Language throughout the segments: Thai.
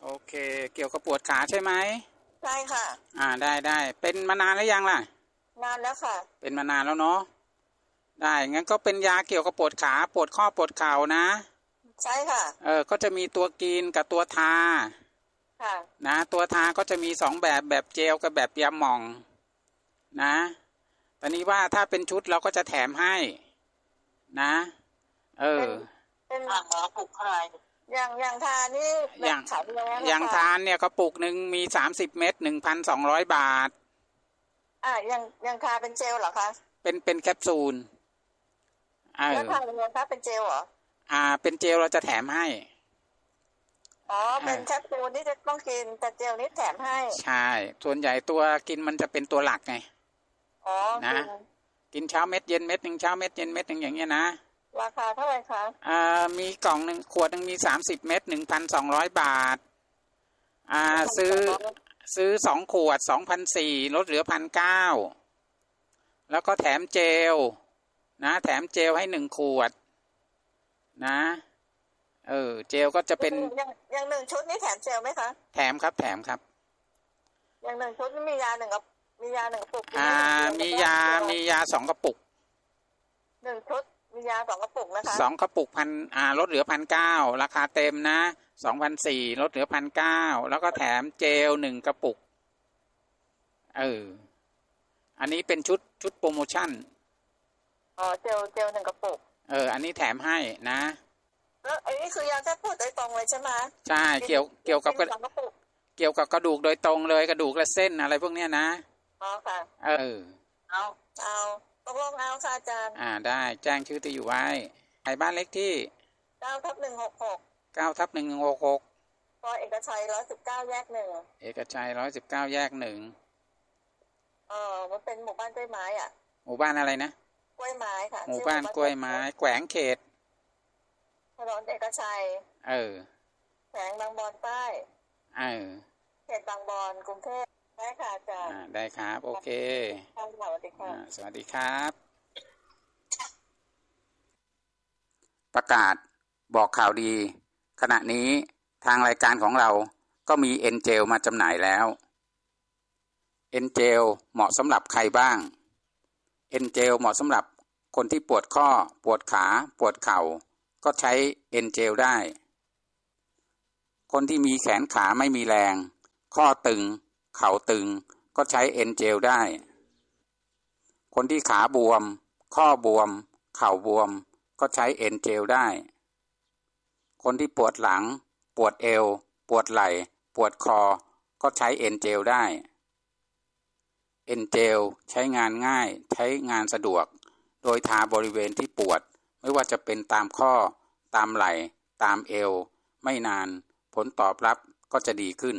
โอเคเกี่ยวกับปวดขาใช่ไหมใช่ค่ะได้เป็นมานานแล้วยังล่ะนานแล้วค่ะเป็นมานานแล้วเนาะได้งั้นก็เป็นยาเกี่ยวกับปวดขาปวดข้อปวดเข่านะใช่ค่ะก็จะมีตัวกินกับตัวทาค่ะนะตัวทาก็จะมี2แบบเจลกับแบบยาหม่องนะตอนนี้ว่าถ้าเป็นชุดเราก็จะแถมให้นะเป็นหมอปลุกใครอย่างทานนี่อย่างขายยังไงอย่างทานเนี่ยกระปุกหนึ่งมี30 เม็ด 1,200 บาทอย่างทาเป็นเจลเหรอคะเป็นแคปซูลแล้วทาเป็นไงคะเป็นเจลเหรอเป็นเจลเราจะแถมให้เป็นแคปซูลที่จะต้องกินแต่เจลนี้แถมให้ใช่ส่วนใหญ่ตัวกินมันจะเป็นตัวหลักไงนะกินเช้าเม็ดเย็นเม็ดหนึ่งเช้าเม็ดเย็นเม็ดหนึ่งอย่างเงี้ยนะราคาเท่าไหร่คะมีกล่องหนึ่งขวดหนึ่งมี30 เม็ด 1,200 บาทซื้อ2 ขวด 2,400 ลดเหลือ 1,900 แล้วก็แถมเจลนะแถมเจลให้1 ขวดนะเจลก็จะเป็นอย่าง1 ชุดนี้แถมเจลไหมคะแถมครับอย่าง1 ชุดมียา1กระปุกมียา2 กระปุก 1 ชุดมียา2 กระปุกนะคะ 2 กระปุกลดเหลือ 1,900 ราคาเต็มนะ 2,400 ลดเหลือ 1,900 แล้วก็แถมเจล1 กระปุกอันนี้เป็นชุดโปรโมชั่นเจล1 กระปุกอันนี้แถมให้นะแล้วอันนี้คือยาแก้ปวดโดยตรงเลยใช่ไหมใช่เกี่ยวกับกระดูกโดยตรงเลยกระดูกและเส้นอะไรพวกเนี้ยนะค่ะเอาตกลงเอาค่ะอาจารย์ได้แจ้งชื่อที่อยู่ไว้ไอ้บ้านเล็กที่ 9/166 9/166 ซอยเอกชัย119 แยก 1 เอกชัย119 แยก 1 มันเป็นหมู่บ้านกล้วยไม้หมู่บ้านอะไรนะกล้วยไม้ค่ะหมู่บ้านกล้วยไม้แขวงเขตถนนเอกชัยแขวงบางบอนใต้เขตบางบอนกรุงเทพได้ค่ะอาจารย์ได้ครับโอเคสวัสดีค่ะสวัสดีครับประกาศบอกข่าวดีขณะนี้ทางรายการของเราก็มีเอ็นเจลมาจำหน่ายแล้วเอ็นเจลเหมาะสำหรับใครบ้างเอ็นเจลเหมาะสำหรับคนที่ปวดข้อปวดขาปวดเข่าก็ใช้เอ็นเจลได้คนที่มีแขนขาไม่มีแรงข้อตึงเข่าตึงก็ใช้เอ็นเจลได้คนที่ขาบวมข้อบวมเข่าบวมก็ใช้เอ็นเจลได้คนที่ปวดหลังปวดเอวปวดไหล่ปวดคอก็ใช้เอ็นเจลได้เอ็นเจลใช้งานง่ายใช้งานสะดวกโดยทาบริเวณที่ปวดไม่ว่าจะเป็นตามข้อตามไหล่ตามเอวไม่นานผลตอบรับก็จะดีขึ้น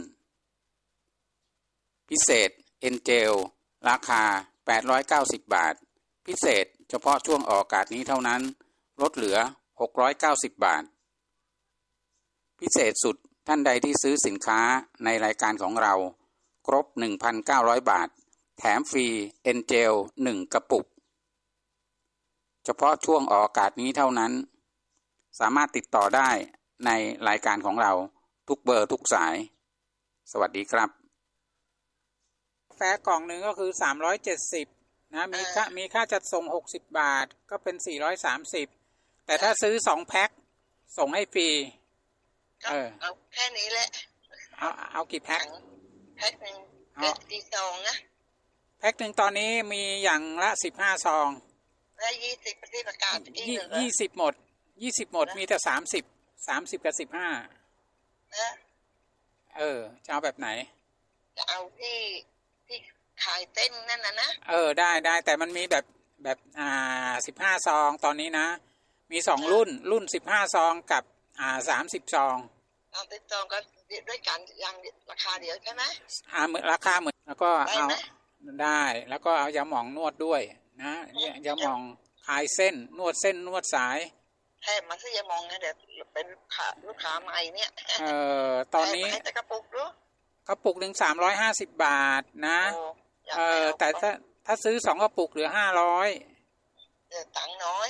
พิเศษเอ็นเจลราคา890 บาทพิเศษเฉพาะช่วงออกอากาศนี้เท่านั้นลดเหลือ690 บาทพิเศษสุดท่านใดที่ซื้อสินค้าในรายการของเราครบ 1,900 บาทแถมฟรีเอ็นเจล1 กระปุกเฉพาะช่วงออกอากาศนี้เท่านั้นสามารถติดต่อได้ในรายการของเราทุกเบอร์ทุกสายสวัสดีครับกาแฟกล่องหนึ่งก็คือ370นะมีค่าจัดส่ง60 บาทก็เป็น430แต่ถ้าซื้อ2 แพ็คส่งให้ฟรีเอาแค่นี้แหละเอากี่แพ็คแพ็คนึงกี่ซองนะแพ็คนึงตอนนี้มีอย่างละ15 ซองและ20ที่ประกาศ 20หมดมีแต่30กับ15จะเอาแบบไหนจะเอาที่ขายเต้นนั่นนะได้แต่มันมีแบบ15 ซองตอนนี้นะมี2 รุ่น15 ซองกับ30 ซอง 30 ซองก็ด้วยกันอย่างราคาเดียวใช่ไหมเหมือนราคาเหมือนแล้วก็เอาได้แล้วก็เอายาหม่องนวดด้วยนะยาหม่องคลายเส้นนวดเส้นนวดสายแค่มาซื้อยาหม่องเนี่ยเดี๋ยวเป็นลูกค้าใหม่เนี่ยตอนนี้แต่กระปุกรู้กระปุกหนึ่ง350 บาทนะแต่ถ้าซื้อ2 กระปุกเหลือ500 ตังค์น้อย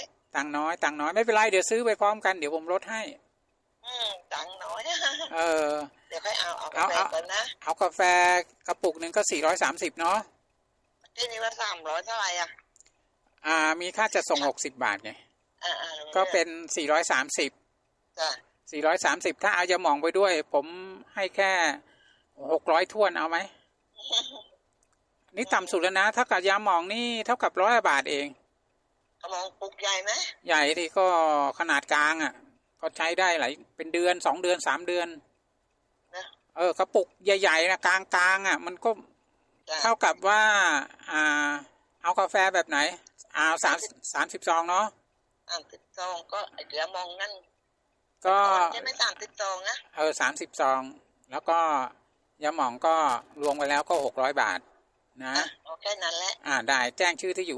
ไม่เป็นไรเดี๋ยวซื้อไปพร้อมกันเดี๋ยวผมลดให้ตังค์น้อยเดี๋ยวให้เอากาแฟก่อนนะเอากาแฟกระปุกหนึ่งก็430เนาะที่นี่ว่า300เท่าไหร่มีค่าจะส่ง60 บาทไงก็เป็น430 จ้ะ 430ถ้าเอายาหม่องไปด้วยผมให้แค่600ถ้วนเอาไหม นี่ต่ำสุดแล้วนะถ้ากับยาหม่องนี่เท่ากับ100 บาทเองกระหม่อมปุกใหญ่ไหมใหญ่ที่ก็ขนาดกลางก็ใช้ได้หลายเป็นเดือน2 เดือน3 เดือนนะกระปุกใหญ่ๆนะกลางมันก็เท่ากับว่าเอากาแฟแบบไหน30 ซองเนาะ 30 ซองก็ยาหม่องนั่นก็ไม่30 ซองนะ 30 ซองแล้วก็ยาหม่องก็รวมกันแล้วก็600 บาทนะโอเคนั่นแหละได้แจ้งชื่อที่อยู่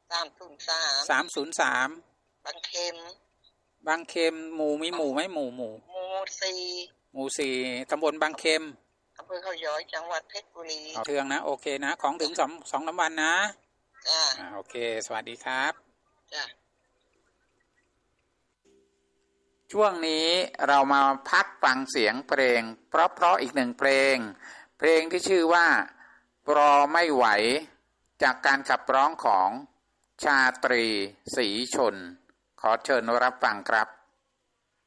303 บางเข็มหมู่มีหมู่ไหมหมู่4ตำบลบางเข็มอำเภอเขาย้อยจังหวัดเพชรบุรีเทืองนะโอเคนะของถึง2-3 วันนะจ้าโอเคสวัสดีครับจ้าช่วงนี้เรามาพักฟังเสียงเพลงเพราะอีกหนึ่งเพลงที่ชื่อว่ารอไม่ไหวจากการขับร้องของชาตรีศรีชนขอเชิญรับฟังครับ